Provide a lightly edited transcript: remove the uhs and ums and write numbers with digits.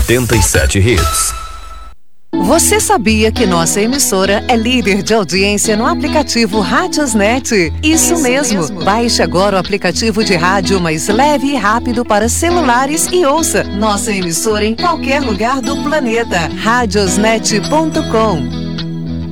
87 Hits. Você sabia que nossa emissora é líder de audiência no aplicativo Radiosnet? Isso mesmo. Baixe agora o aplicativo de rádio mais leve e rápido para celulares e ouça nossa emissora em qualquer lugar do planeta. Radiosnet.com.